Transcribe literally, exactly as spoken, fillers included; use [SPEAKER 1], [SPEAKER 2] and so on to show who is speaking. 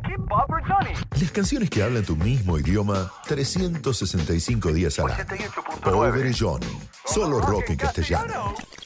[SPEAKER 1] Las canciones que hablan tu mismo idioma trescientos sesenta y cinco días al año.
[SPEAKER 2] ochenta y ocho punto nueve.
[SPEAKER 1] Pobre Johnny. Solo rock en castellano.